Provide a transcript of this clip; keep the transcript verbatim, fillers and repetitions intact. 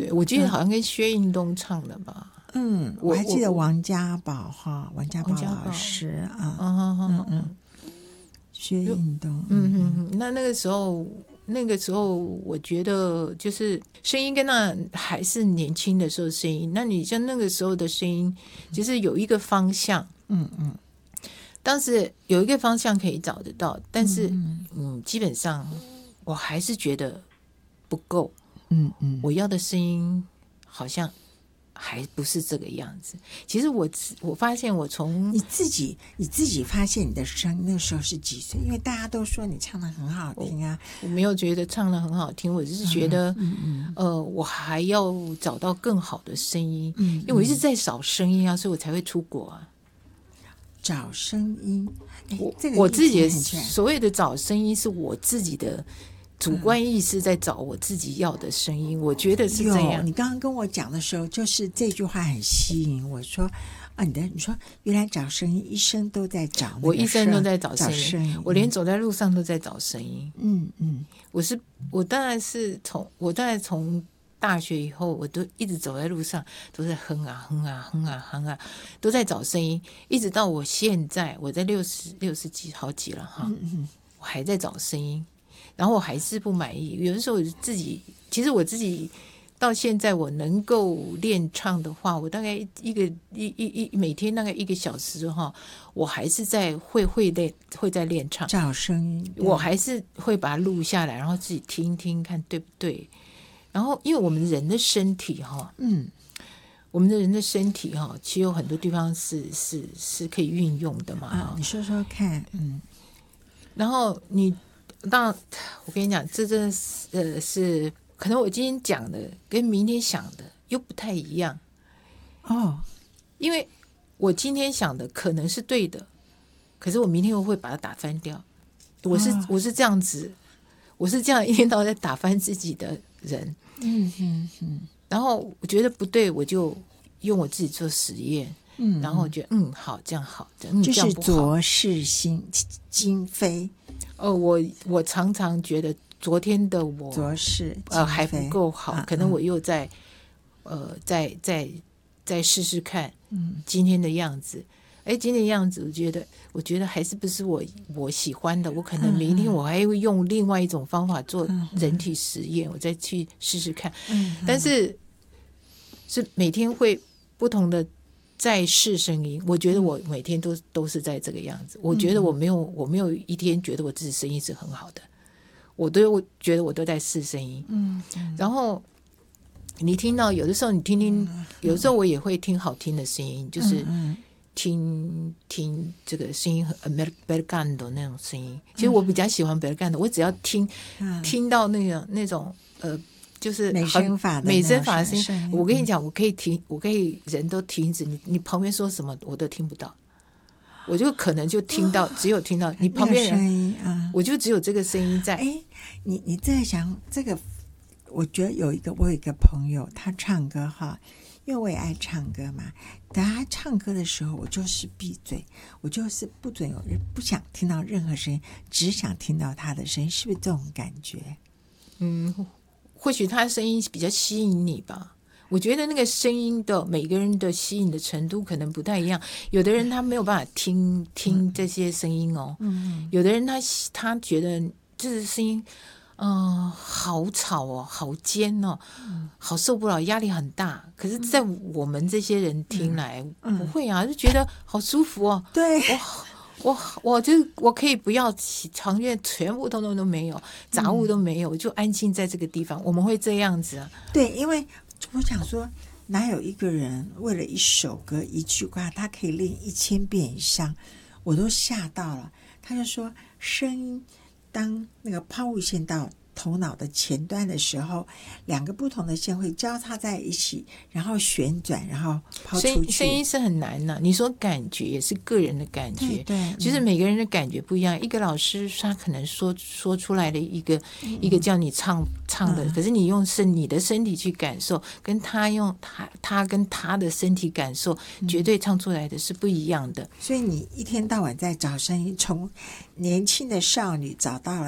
对，我记得好像跟薛运东唱的吧。 嗯，我还记得王家宝哈，王家宝老师啊， 嗯嗯嗯嗯， 薛运东， 嗯嗯嗯，那那个时候，那个时候我觉得就是声音跟那还是年轻的时候声音，那你像那个时候的声音，其实有一个方向， 嗯嗯， 当时有一个方向可以找得到，但是嗯, 嗯，基本上我还是觉得不够， 嗯嗯， 我要的声音好像还不是这个样子。其实我我发现我从你自己你自己发现你的声音那时候是几岁？因为大家都说你唱得很好听啊。 我, 我没有觉得唱得很好听，我只是觉得、嗯嗯、呃，我还要找到更好的声音，嗯嗯，因为我一直在找声音啊，所以我才会出国啊。 找声音， 我、这个、我自己的所谓的找声音是我自己的主观意识在找我自己要的声音，嗯、我觉得是这样。 你刚刚跟我讲的时候，就是这句话很吸引我说啊，你的你说原来找声音，一生都在找， 我一生都在找声音， 声音我连走在路上都在找声音。 嗯嗯， 我是我当然是从我当然从大学以后，我都一直走在路上，都在哼啊哼啊哼啊哼啊，都在找声音，一直到我现在，我在六十六十几好几了哈，嗯嗯，我还在找声音，然后我还是不满意。有的时候我自己，其实我自己到现在，我能够练唱的话，我大概一个一一一每天大概一个小时哈，我还是在会会练会在练唱， 找声音， 我还是会把它录下来，然后自己听听看对不对。然后，因为我们人的身体哈，嗯，我们的人的身体哈，其实有很多地方是是是可以运用的嘛。 啊，你说说看，嗯。 然后你，当然，我跟你讲，这真的是呃是，可能我今天讲的跟明天想的又不太一样哦， 因为我今天想的可能是对的，可是我明天又会把它打翻掉。我是、哦、我是这样子，我是这样一天到晚在打翻自己的人。 嗯嗯嗯， 然后我觉得不对，我就用我自己做实验，嗯，然后我觉得嗯好，这样好，嗯， 就是昨是心今非。 哦，我我常常觉得昨天的我昨是呃还不够好， 啊、 可能我又在、嗯、呃再再再试试看，嗯，今天的样子。哎，今天的样子，我觉得，我觉得还是不是我我喜欢的。我可能明天我还会用另外一种方法做人体实验，嗯、我再去试试看。嗯，但是是每天会不同的在试声音。我觉得我每天都都是在这个样子。我觉得我没有我没有一天觉得我自己声音是很好的，我都我觉得我都在试声音。嗯，然后你听到有的时候你听听，有的时候我也会听好听的声音，就是。嗯听听这个声音很 Belgando 那种声音，其实我比较喜欢 Belgando， 我只要听、嗯、听到那个那种呃，就是美声法的美声法的声音。我跟你讲，我可以停，我可以人都停止，你你旁边说什么我都听不到，我就可能就听到，哦、只有听到你旁边人声音啊， 我就只有这个声音在。 哎，你你在想这个？我觉得有一个，我有一个朋友，他唱歌哈。因为我也爱唱歌嘛，等他唱歌的时候，我就是闭嘴，我就是不准有人不想听到任何声音，只想听到他的声音，是不是这种感觉？ 嗯，或许他的声音比较吸引你吧。我觉得那个声音的每个人的吸引的程度可能不太一样，有的人他没有办法听听这些声音哦，嗯，有的人他他觉得这声音。嗯、呃，好吵哦，好尖哦，嗯、好受不了，压力很大。可是，在我们这些人听来，嗯、不会啊，就觉得好舒服哦。 对， 我我我就我可以不要长院，全部通通都没有，杂物都没有，嗯、就安静在这个地方。我们会这样子啊。 对，因为我想说，哪有一个人为了一首歌、一句话，他可以练一千遍以上？我都吓到了。他就说，声音。当那个抛物线到头脑的前端的时候，两个不同的线会交叉在一起，然后旋转，然后抛出去。 声音是很难的、啊，你说感觉也是个人的感觉， 对对， 其实每个人的感觉不一样。嗯、一个老师他可能说说出来的一个、嗯、一个叫你唱唱的，嗯、可是你用身你的身体去感受，跟他用他他跟他的身体感受，嗯、绝对唱出来的是不一样的。 所以你一天到晚在找声音，从年轻的少女找到了